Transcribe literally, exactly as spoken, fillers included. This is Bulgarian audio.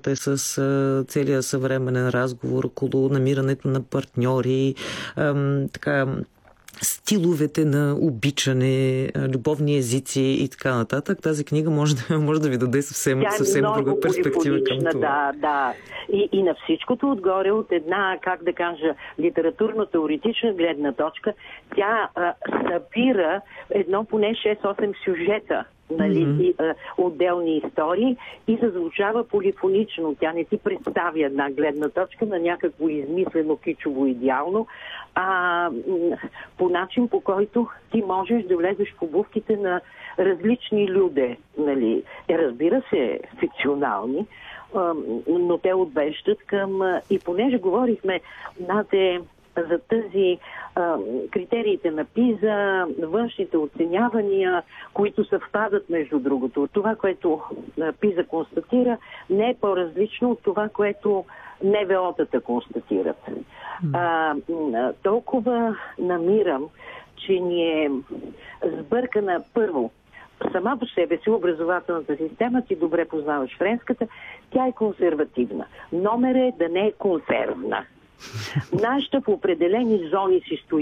темата е с а, целия съвременен разговор около намирането на партньори, а, така, стиловете на обичане, любовни езици и така нататък. Тази книга може да, може да ви даде съвсем, Тя е съвсем друга перспектива към това. Да, да. И, и на всичкото отгоре от една, как да кажа, литературно-теоретична гледна точка, тя а, събира едно поне шест-осем сюжета, нали, mm-hmm. и, а, отделни истории и зазвучава полифонично. Тя не ти представя една гледна точка на някакво измислено, кичово, идеално, а по начин, по който ти можеш да влезеш в обувките на различни люди. Нали. Е, разбира се, фикционални, но те отвеждат към... И понеже говорихме наде за тази а, критериите на ПИЗа, външните оценявания, които съвпадат между другото. Това, което ПИЗа констатира, не е по-различно от това, което НВО-тата констатират. А, толкова намирам, че ни е сбъркана първо. Сама по себе си образователната система, ти добре познаваш френската, тя е консервативна. Номер е да не е консервна. Нашата в определени зони си стои